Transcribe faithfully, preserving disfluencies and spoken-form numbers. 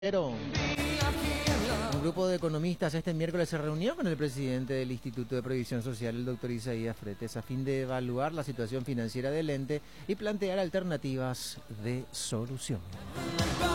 Pero un grupo de economistas este miércoles se reunió con el presidente del Instituto de Previsión Social, el doctor Isaías Fretes, a fin de evaluar la situación financiera del ente y plantear alternativas de solución.